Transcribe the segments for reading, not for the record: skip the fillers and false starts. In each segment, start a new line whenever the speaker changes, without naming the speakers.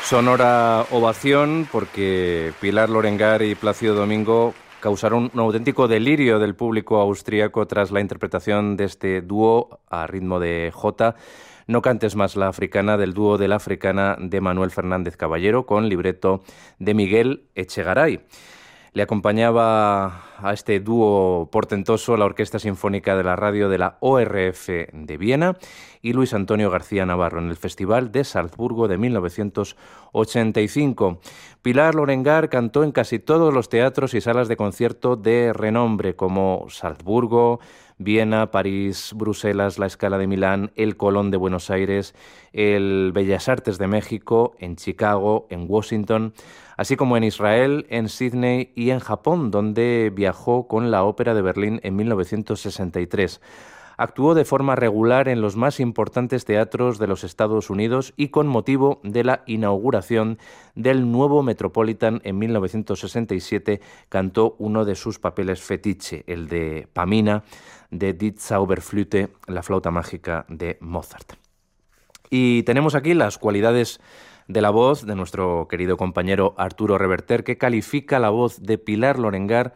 Sonora ovación porque Pilar Lorengar y Plácido Domingo causaron un auténtico delirio del público austríaco tras la interpretación de este dúo a ritmo de jota. No cantes más la africana, del dúo de la africana de Manuel Fernández Caballero con libreto de Miguel Echegaray. Le acompañaba a este dúo portentoso la Orquesta Sinfónica de la Radio de la ORF de Viena y Luis Antonio García Navarro en el Festival de Salzburgo de 1985. Pilar Lorengar cantó en casi todos los teatros y salas de concierto de renombre como Salzburgo, Viena, París, Bruselas, la Scala de Milán, el Colón de Buenos Aires, el Bellas Artes de México, en Chicago, en Washington, así como en Israel, en Sídney y en Japón, donde viajó con la Ópera de Berlín en 1963. Actuó de forma regular en los más importantes teatros de los Estados Unidos y con motivo de la inauguración del nuevo Metropolitan en 1967 cantó uno de sus papeles fetiche, el de Pamina, de Die Zauberflöte, la flauta mágica de Mozart. Y tenemos aquí las cualidades de la voz de nuestro querido compañero Arturo Reverter, que califica la voz de Pilar Lorengar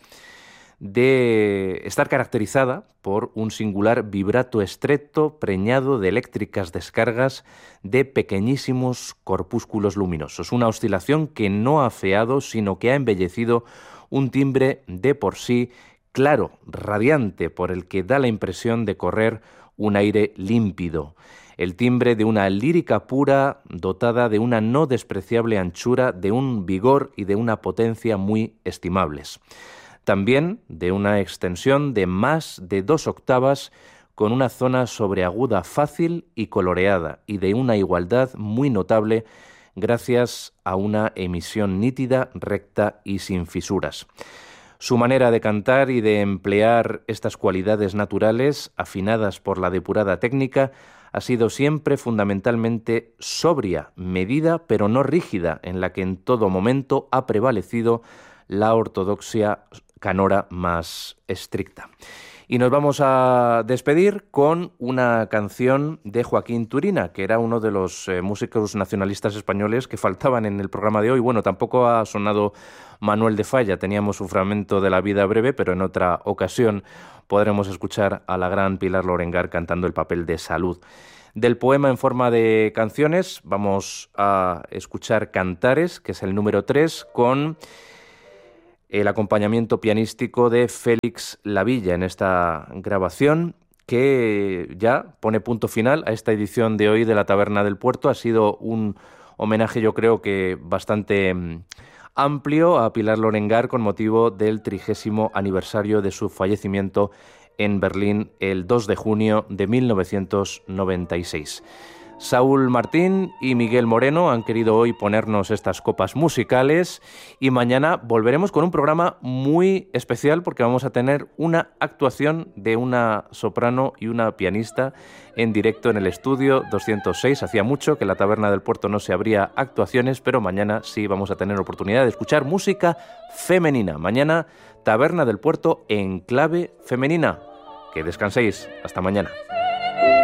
de estar caracterizada por un singular vibrato estrecho preñado de eléctricas descargas de pequeñísimos corpúsculos luminosos. Una oscilación que no ha afeado, sino que ha embellecido un timbre de por sí claro, radiante, por el que da la impresión de correr un aire límpido. El timbre de una lírica pura, dotada de una no despreciable anchura, de un vigor y de una potencia muy estimables. También de una extensión de más de 2 octavas, con una zona sobreaguda fácil y coloreada, y de una igualdad muy notable, gracias a una emisión nítida, recta y sin fisuras. Su manera de cantar y de emplear estas cualidades naturales, afinadas por la depurada técnica, ha sido siempre fundamentalmente sobria, medida, pero no rígida, en la que en todo momento ha prevalecido la ortodoxia canora más estricta. Y nos vamos a despedir con una canción de Joaquín Turina, que era uno de los músicos nacionalistas españoles que faltaban en el programa de hoy. Bueno, tampoco ha sonado Manuel de Falla, teníamos un fragmento de La vida breve, pero en otra ocasión podremos escuchar a la gran Pilar Lorengar cantando el papel de Salud. Del poema en forma de canciones vamos a escuchar Cantares, que es el número 3, con el acompañamiento pianístico de Félix Lavilla en esta grabación, que ya pone punto final a esta edición de hoy de la Taberna del Puerto. Ha sido un homenaje, yo creo que bastante amplio, a Pilar Lorengar con motivo del 30º aniversario de su fallecimiento en Berlín el 2 de junio de 1996. Saúl Martín y Miguel Moreno han querido hoy ponernos estas copas musicales y mañana volveremos con un programa muy especial porque vamos a tener una actuación de una soprano y una pianista en directo en el estudio 206. Hacía mucho que en la Taberna del Puerto no se abría actuaciones, pero mañana sí vamos a tener oportunidad de escuchar música femenina. Mañana Taberna del Puerto en clave femenina. Que descanséis. Hasta mañana.